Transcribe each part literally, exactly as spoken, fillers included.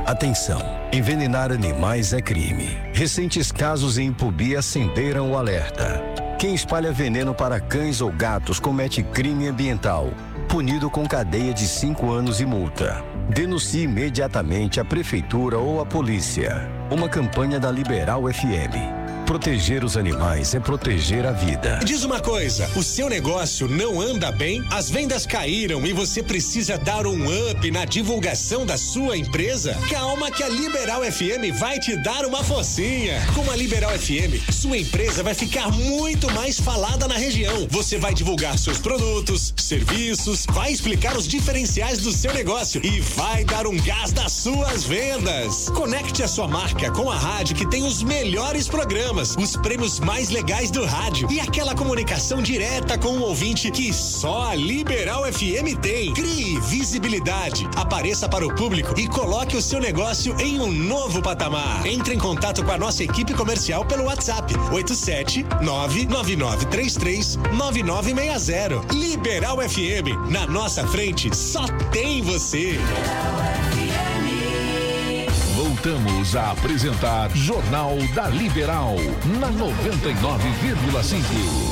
Atenção, envenenar animais é crime. Recentes casos em Ipubi acenderam o alerta. Quem espalha veneno para cães ou gatos comete crime ambiental, punido com cadeia de cinco anos e multa. Denuncie imediatamente a prefeitura ou a polícia. Uma campanha da Liberal F M. Proteger os animais é proteger a vida. Diz uma coisa, o seu negócio não anda bem? As vendas caíram e você precisa dar um up na divulgação da sua empresa? Calma que a Liberal F M vai te dar uma forcinha. Com a Liberal F M, sua empresa vai ficar muito mais falada na região. Você vai divulgar seus produtos, serviços, vai explicar os diferenciais do seu negócio e vai dar um gás nas suas vendas. Conecte a sua marca com a rádio que tem os melhores programas, os prêmios mais legais do rádio e aquela comunicação direta com o ouvinte que só a Liberal F M tem. Crie visibilidade, apareça para o público e coloque o seu negócio em um novo patamar. Entre em contato com a nossa equipe comercial pelo WhatsApp oito sete nove nove nove três três nove nove seis zero. Liberal F M, na nossa frente só tem você. Voltamos a apresentar Jornal da Liberal, na noventa e nove vírgula cinco.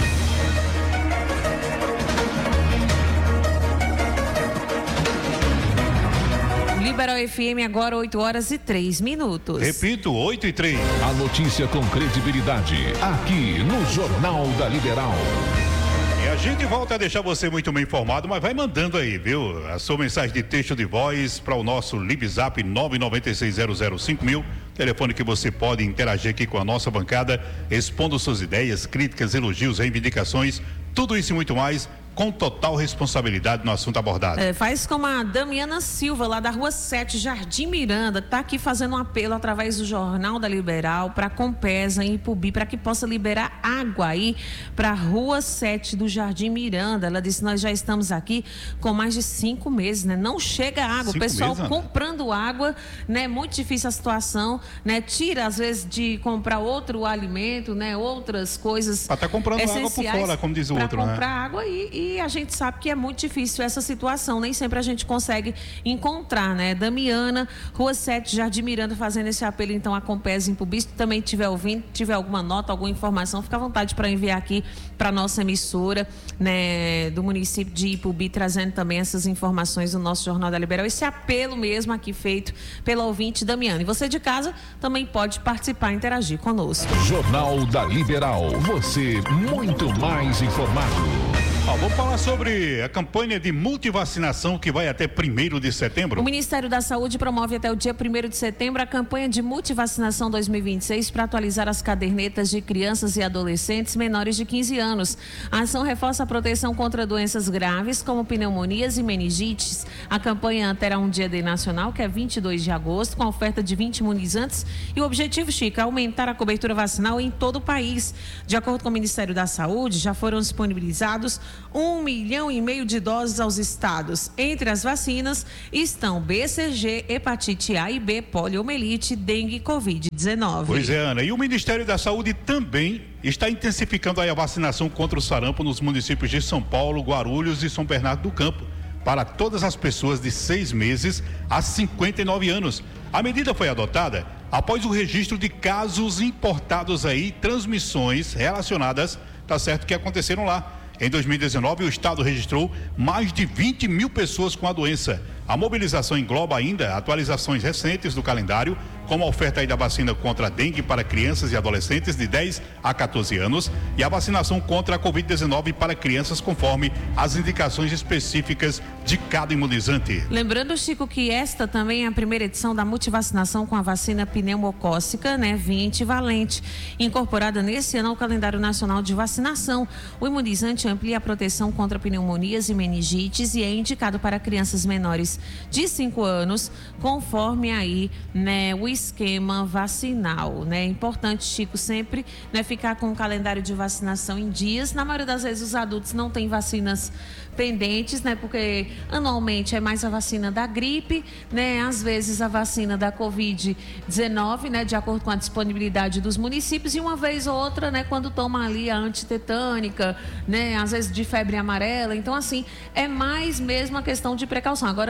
Liberal F M agora oito horas e três minutos. Repito, oito e três. A notícia com credibilidade, aqui no Jornal da Liberal. E a gente volta a deixar você muito bem informado, mas vai mandando aí, viu? A sua mensagem de texto de voz para o nosso LibZap nove nove seis zero zero cinco mil, telefone que você pode interagir aqui com a nossa bancada, expondo suas ideias, críticas, elogios, reivindicações, tudo isso e muito mais, com total responsabilidade no assunto abordado. É, faz como a Damiana Silva, lá da Rua sete, Jardim Miranda, está aqui fazendo um apelo através do Jornal da Liberal para a Compesa em Ipubi, para que possa liberar água aí para a Rua sete do Jardim Miranda. Ela disse: nós já estamos aqui com mais de cinco meses, né? Não chega água, cinco o pessoal meses, comprando água, né? Muito difícil a situação, né? Tira às vezes de comprar outro alimento, né? Outras coisas. Para estar tá comprando água por fora, como diz o outro, né? Para comprar água e, e a gente sabe que é muito difícil essa situação, nem sempre a gente consegue encontrar, né? Damiana, Rua sete, Jardim Miranda, fazendo esse apelo então à Compesa em Ipubi. Se também tiver ouvindo, tiver alguma nota, alguma informação, fica à vontade para enviar aqui para nossa emissora, né, do município de Ipubi, trazendo também essas informações do nosso Jornal da Liberal, esse apelo mesmo aqui feito pela ouvinte Damiana. E você de casa também pode participar, interagir conosco. Jornal da Liberal, você muito mais informado. Ó, vamos falar sobre a campanha de multivacinação que vai até primeiro de setembro. O Ministério da Saúde promove até o dia primeiro de setembro a campanha de multivacinação dois mil e vinte e seis para atualizar as cadernetas de crianças e adolescentes menores de quinze anos. A ação reforça a proteção contra doenças graves como pneumonias e meningites. A campanha terá um dia D nacional, que é vinte e dois de agosto, com a oferta de vinte imunizantes, e o objetivo, Chica, é aumentar a cobertura vacinal em todo o país. De acordo com o Ministério da Saúde, já foram disponibilizados um milhão e meio de doses aos estados. Entre as vacinas estão B C G, hepatite A e B, poliomielite, dengue e covid dezenove. Pois é, Ana. E o Ministério da Saúde também está intensificando aí a vacinação contra o sarampo nos municípios de São Paulo, Guarulhos e São Bernardo do Campo, para todas as pessoas de seis meses a cinquenta e nove anos. A medida foi adotada após o registro de casos importados aí, transmissões relacionadas, tá certo, que aconteceram lá. Em dois mil e dezenove, o estado registrou mais de vinte mil pessoas com a doença. A mobilização engloba ainda atualizações recentes do calendário, como a oferta aí da vacina contra a dengue para crianças e adolescentes de dez a quatorze anos e a vacinação contra a covid dezenove para crianças conforme as indicações específicas de cada imunizante. Lembrando, Chico, que esta também é a primeira edição da multivacinação com a vacina pneumocócica, né, vinte valente, incorporada nesse ano ao calendário nacional de vacinação. O imunizante amplia a proteção contra pneumonias e meningites e é indicado para crianças menores de cinco anos, conforme aí, né, o esquema vacinal, né? É importante, Chico, sempre, né, ficar com o calendário de vacinação em dias. Na maioria das vezes os adultos não têm vacinas pendentes, né? Porque anualmente é mais a vacina da gripe, né? Às vezes a vacina da covid dezenove, né? De acordo com a disponibilidade dos municípios, e uma vez ou outra, né? Quando toma ali a antitetânica, né? Às vezes de febre amarela. Então, assim, é mais mesmo a questão de precaução. Agora,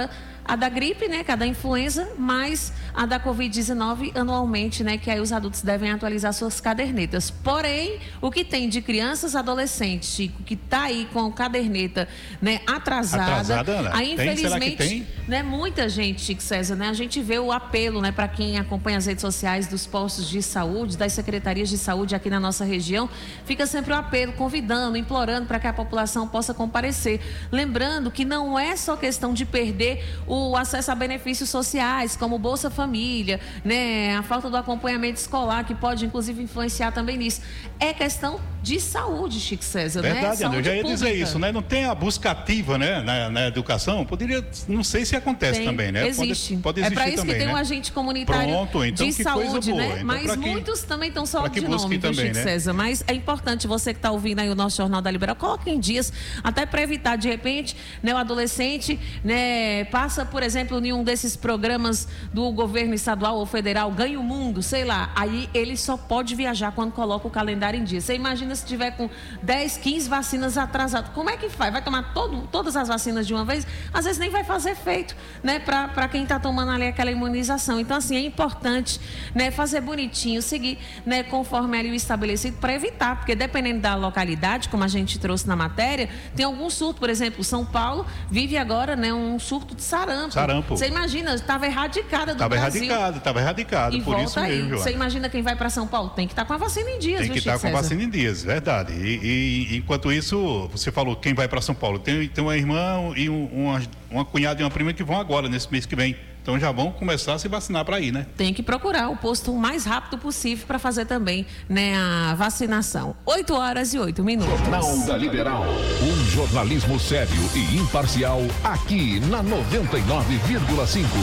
a da gripe, né, que é a da influenza, mais a da covid dezenove anualmente, né, que aí os adultos devem atualizar suas cadernetas. Porém, o que tem de crianças, adolescentes, Chico, que está aí com a caderneta, né, atrasada, Atrasada, Ana? aí Tem? infelizmente, Será que tem? né, muita gente, Chico César, né, a gente vê o apelo, né, para quem acompanha as redes sociais dos postos de saúde, das secretarias de saúde aqui na nossa região, fica sempre o apelo, convidando, implorando para que a população possa comparecer. Lembrando que não é só questão de perder o acesso a benefícios sociais, como Bolsa Família, né, a falta do acompanhamento escolar, que pode inclusive influenciar também nisso. É questão de saúde, Chico César, Verdade, né? Ana, eu já ia Saúde dizer pública. isso, né? Não tem a busca ativa, né, na, na educação. Poderia, não sei se acontece Tem, também, né? Existe. Pode, pode é existir para isso também, que tem né? um agente comunitário Pronto, então, de que saúde, coisa boa. né? Então, Mas pra que- muitos também estão só pra que de busque nome, viu, também, Chico né? César? Mas é importante você que está ouvindo aí o nosso Jornal da Liberal, coloque em dias, até para evitar, de repente, né, o adolescente, né, passa, por exemplo, em um desses programas do governo estadual ou federal, ganha o mundo, sei lá, aí ele só pode viajar quando coloca o calendário em dia. Você imagina se tiver com dez, quinze vacinas atrasadas, como é que faz? Vai tomar todo, todas as vacinas de uma vez? Às vezes nem vai fazer efeito, né, para quem está tomando ali aquela imunização. Então, assim, é importante, né, fazer bonitinho, seguir, né, conforme ali o estabelecido, para evitar, porque dependendo da localidade, como a gente trouxe na matéria, tem algum surto, por exemplo, São Paulo vive agora, né, um surto de sarampo. Sarampo. Você imagina, estava erradicada do Estava Brasil. erradicado, estava erradicado, E por volta isso aí. mesmo, Joana. Você imagina quem vai para São Paulo? Tem que estar com a vacina em dias, Tem viu, que Chico estar com César? vacina em dias, verdade. E, e enquanto isso, você falou quem vai para São Paulo. Tem, tem uma irmã e um, uma, uma cunhada e uma prima que vão agora, nesse mês que vem. Então já vão começar a se vacinar para ir, né? Tem que procurar o posto o mais rápido possível para fazer também, né, a vacinação. oito horas e oito minutos. Jornal da Liberal. Um jornalismo sério e imparcial aqui na noventa e nove vírgula cinco.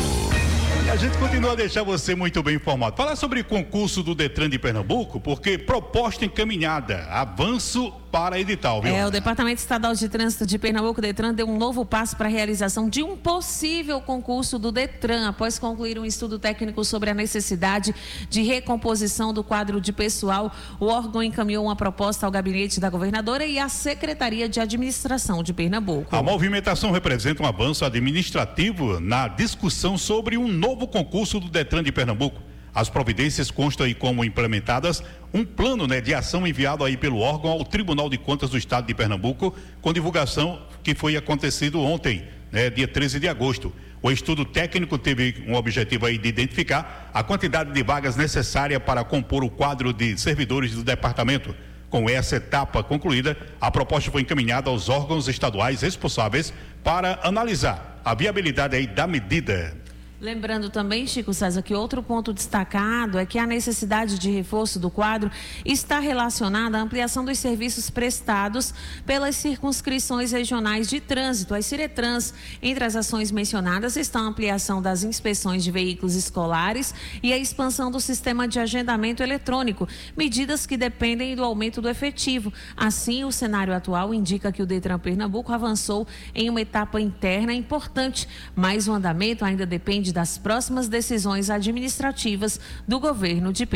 E a gente continua a deixar você muito bem informado. Falar sobre concurso do Detran de Pernambuco, porque proposta encaminhada, avanço para edital, viu? É, o Departamento Estadual de Trânsito de Pernambuco, Detran, deu um novo passo para a realização de um possível concurso do Detran, após concluir um estudo técnico sobre a necessidade de recomposição do quadro de pessoal. O órgão encaminhou uma proposta ao gabinete da governadora e à Secretaria de Administração de Pernambuco. A movimentação representa um avanço administrativo na discussão sobre um novo concurso do Detran de Pernambuco. As providências constam aí como implementadas um plano, né, de ação enviado aí pelo órgão ao Tribunal de Contas do Estado de Pernambuco, com divulgação que foi acontecido ontem, né, dia treze de agosto. O estudo técnico teve um objetivo aí de identificar a quantidade de vagas necessária para compor o quadro de servidores do departamento. Com essa etapa concluída, a proposta foi encaminhada aos órgãos estaduais responsáveis para analisar a viabilidade aí da medida. Lembrando também, Chico César, que outro ponto destacado é que a necessidade de reforço do quadro está relacionada à ampliação dos serviços prestados pelas circunscrições regionais de trânsito, as Ciretrans. Entre as ações mencionadas estão a ampliação das inspeções de veículos escolares e a expansão do sistema de agendamento eletrônico, medidas que dependem do aumento do efetivo. Assim, o cenário atual indica que o Detran Pernambuco avançou em uma etapa interna importante, mas o andamento ainda depende das próximas decisões administrativas do governo de Pernambuco.